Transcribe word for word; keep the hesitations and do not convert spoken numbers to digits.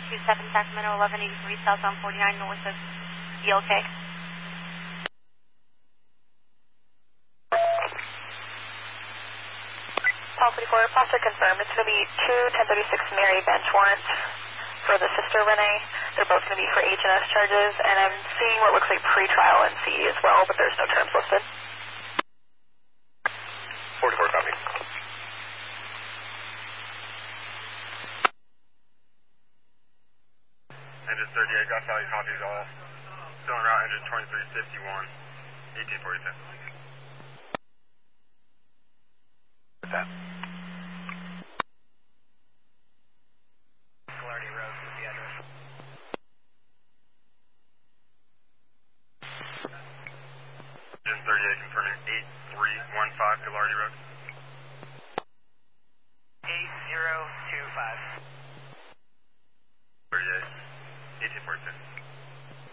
two seven Sacramento, eleven eighty-three southbound forty-nine north of E L K. Paul forty-four, Pasta confirmed. It's going to be two ten thirty-six Mary bench warrants for the sister Renee. They're both going to be for H and S charges, and I'm seeing what looks like pre-trial and C as well, but there's no terms listed. forty-four, copy. Engine thirty-eight, got value copies all. Still en route, engine twenty-three fifty-one, eighteen forty-two. What's that? Galardi Road is the address. Engine thirty-eight confirming eight three one five Galardi Road. eight zero two five. thirty-eight, eighteen forty-two.